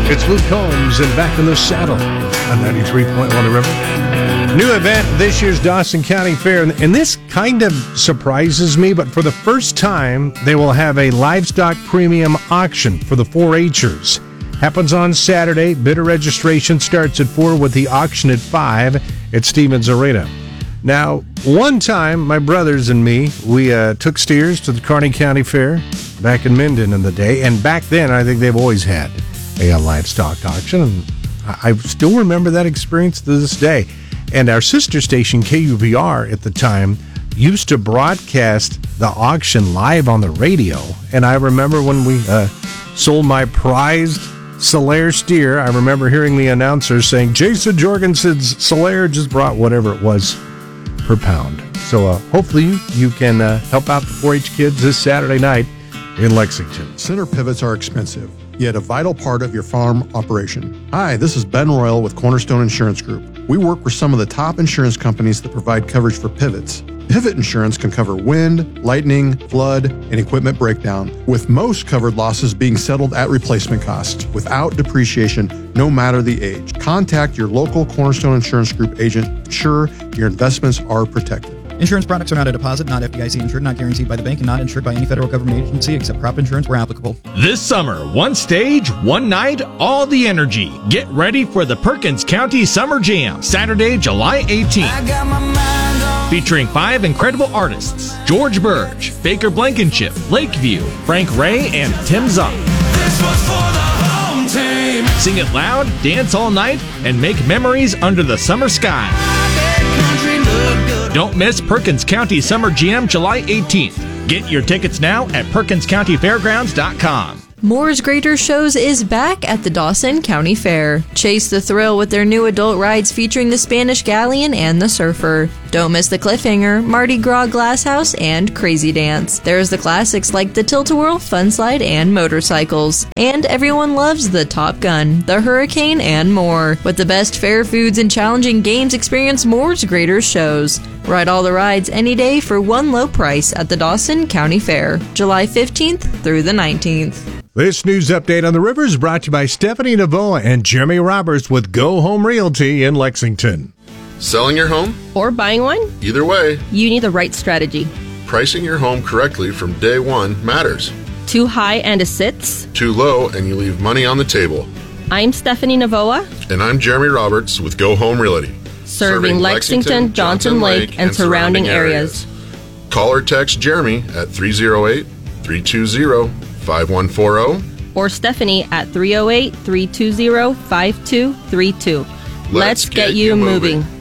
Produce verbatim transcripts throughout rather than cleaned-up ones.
It's Luke Combs and Back in the Saddle on ninety-three point one The River. New event this year's Dawson County Fair, and this kind of surprises me, but for the first time, they will have a livestock premium auction for the four-H'ers. Happens on Saturday. Bidder registration starts at four with the auction at five at Stevens Arena. Now, one time, my brothers and me, we uh, took steers to the Kearney County Fair back in Minden in the day, and back then, I think they've always had a, a livestock auction, and I, I still remember that experience to this day. And our sister station, K U V R, at the time, used to broadcast the auction live on the radio, and I remember when we uh, sold my prized Solaire steer, I remember hearing the announcer saying, Jason Jorgensen's Solaire just brought whatever it was per pound. So uh, hopefully you, you can uh, help out the four-H kids this Saturday night in Lexington. Center pivots are expensive, yet a vital part of your farm operation. Hi, this is Ben Royal with Cornerstone Insurance Group. We work with some of the top insurance companies that provide coverage for pivots. Pivot insurance can cover wind, lightning, flood, and equipment breakdown, with most covered losses being settled at replacement cost, without depreciation, no matter the age. Contact your local Cornerstone Insurance Group agent to ensure your investments are protected. Insurance products are not a deposit, not F D I C insured, not guaranteed by the bank, and not insured by any federal government agency except crop insurance where applicable. This summer, one stage, one night, all the energy. Get ready for the Perkins County Summer Jam, Saturday, July eighteenth. Featuring five incredible artists, George Burge, Baker Blankenship, Lakeview, Frank Ray, and Tim Zock. Sing it loud, dance all night, and make memories under the summer sky. Don't miss Perkins County Summer Jam, July eighteenth. Get your tickets now at perkins county fairgrounds dot com. Moore's Greater Shows is back at the Dawson County Fair. Chase the thrill with their new adult rides featuring the Spanish Galleon and the Surfer. Don't miss the Cliffhanger, Mardi Gras Glass House, and Crazy Dance. There's the classics like the Tilt-A-Whirl, Fun Slide, and motorcycles. And everyone loves the Top Gun, the Hurricane, and more. With the best fair foods and challenging games, experience Moore's Greater Shows. Ride all the rides any day for one low price at the Dawson County Fair, July fifteenth through the nineteenth. This news update on the river is brought to you by Stephanie Navoa and Jeremy Roberts with Go Home Realty in Lexington. Selling your home? Or buying one? Either way, you need the right strategy. Pricing your home correctly from day one matters. Too high and it sits? Too low and you leave money on the table. I'm Stephanie Navoa. And I'm Jeremy Roberts with Go Home Realty. Serving, Serving Lexington, Lexington, Johnson Lake, and, and surrounding, surrounding areas. areas. Call or text Jeremy at three oh eight, three two zero, five one four zero. Or Stephanie at three oh eight, three two zero, five two three two. Let's, Let's get, get you moving. moving.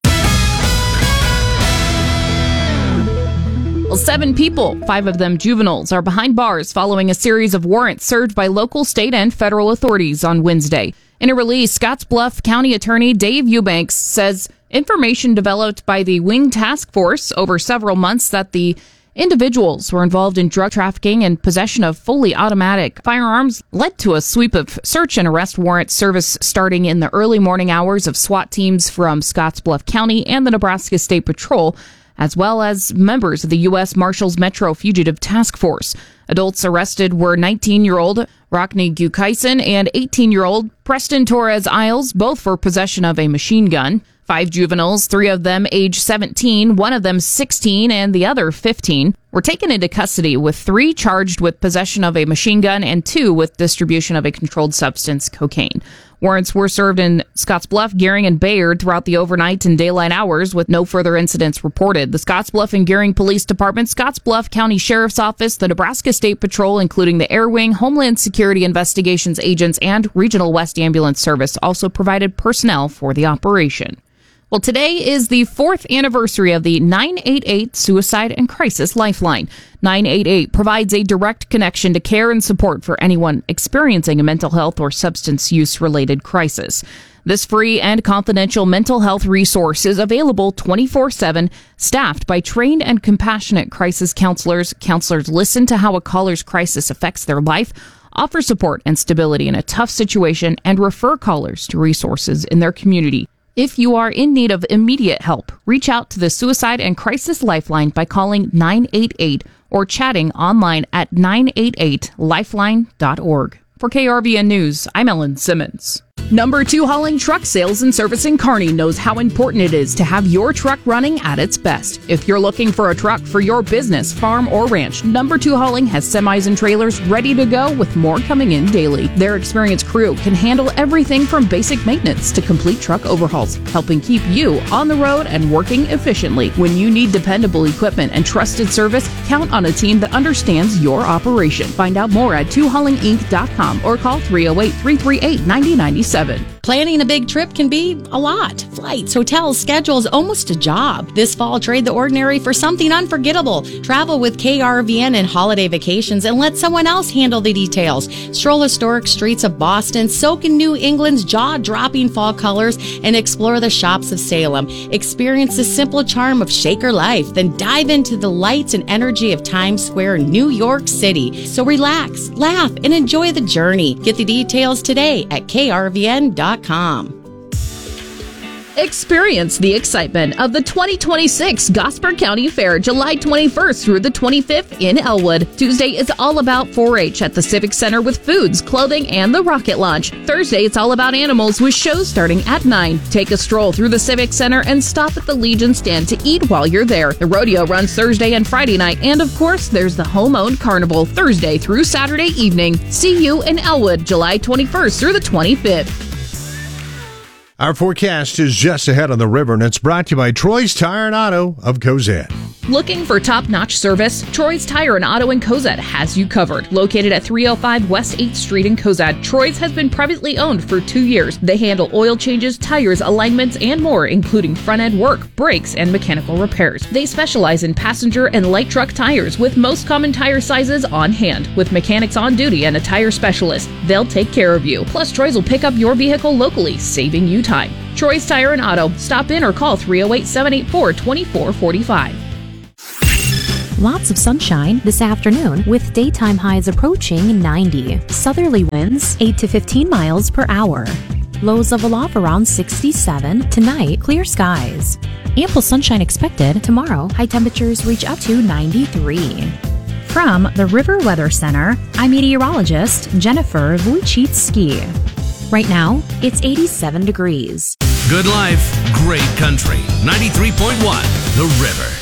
Well, seven people, five of them juveniles, are behind bars following a series of warrants served by local, state, and federal authorities on Wednesday. In a release, Scottsbluff County Attorney Dave Eubanks says information developed by the Wing Task Force over several months that the individuals were involved in drug trafficking and possession of fully automatic firearms led to a sweep of search and arrest warrant service starting in the early morning hours of SWAT teams from Scottsbluff County and the Nebraska State Patrol, as well as members of the U S Marshals Metro Fugitive Task Force. Adults arrested were nineteen-year-old Rockney Gukaisen and eighteen-year-old Preston Torres Isles, both for possession of a machine gun. Five juveniles, three of them age seventeen, one of them sixteen, and the other fifteen, were taken into custody, with three charged with possession of a machine gun and two with distribution of a controlled substance, cocaine. Warrants were served in Scottsbluff, Gearing, and Bayard throughout the overnight and daylight hours, with no further incidents reported. The Scottsbluff and Gearing Police Department, Scottsbluff County Sheriff's Office, the Nebraska State Patrol, including the Air Wing, Homeland Security Investigations agents, and Regional West Ambulance Service also provided personnel for the operation. Well, today is the fourth anniversary of the nine eight eight Suicide and Crisis Lifeline. nine eight eight provides a direct connection to care and support for anyone experiencing a mental health or substance use-related crisis. This free and confidential mental health resource is available twenty-four seven, staffed by trained and compassionate crisis counselors. Counselors listen to how a caller's crisis affects their life, offer support and stability in a tough situation, and refer callers to resources in their community. If you are in need of immediate help, reach out to the Suicide and Crisis Lifeline by calling nine eight eight or chatting online at nine eight eight lifeline dot org. For K R V N News, I'm Ellen Simmons. Number two Hauling Truck Sales and Service in Kearney knows how important it is to have your truck running at its best. If you're looking for a truck for your business, farm, or ranch, Number two Hauling has semis and trailers ready to go with more coming in daily. Their experienced crew can handle everything from basic maintenance to complete truck overhauls, helping keep you on the road and working efficiently. When you need dependable equipment and trusted service, count on a team that understands your operation. Find out more at two hauling inc dot com or call three oh eight, three three eight, nine oh nine seven. Planning a big trip can be a lot. Flights, hotels, schedules, almost a job. This fall, trade the ordinary for something unforgettable. Travel with K R V N and Holiday Vacations and let someone else handle the details. Stroll historic streets of Boston, soak in New England's jaw-dropping fall colors, and explore the shops of Salem. Experience the simple charm of Shaker life, then dive into the lights and energy of Times Square, New York City. So relax, laugh, and enjoy the journey. Get the details today at K R V N dot com. Experience the excitement of the twenty twenty-six Gosford County Fair, July twenty-first through the twenty-fifth in Elwood. Tuesday is all about four H at the Civic Center with foods, clothing, and the rocket launch. Thursday, it's all about animals with shows starting at nine. Take a stroll through the Civic Center and stop at the Legion stand to eat while you're there. The rodeo runs Thursday and Friday night, and of course, there's the home-owned carnival Thursday through Saturday evening. See you in Elwood, July twenty-first through the twenty-fifth. Our forecast is just ahead on the river, and it's brought to you by Troy's Tire and Auto of Cozad. Looking for top-notch service? Troy's Tire and Auto in Cozad has you covered. Located at three oh five West eighth Street in Cozad, Troy's has been privately owned for two years. They handle oil changes, tires, alignments, and more, including front-end work, brakes, and mechanical repairs. They specialize in passenger and light truck tires with most common tire sizes on hand. With mechanics on duty and a tire specialist, they'll take care of you. Plus, Troy's will pick up your vehicle locally, saving you time. Troy's Tire and Auto. Stop in or call three oh eight, seven eight four, two four four five. Lots of sunshine this afternoon with daytime highs approaching ninety. Southerly winds eight to fifteen miles per hour. Lows level off around sixty-seven. Tonight, clear skies. Ample sunshine expected. Tomorrow, high temperatures reach up to ninety-three. From the River Weather Center, I'm meteorologist Jennifer Wojcicki. Right now, it's eighty-seven degrees. Good life, great country. ninety-three point one, The River.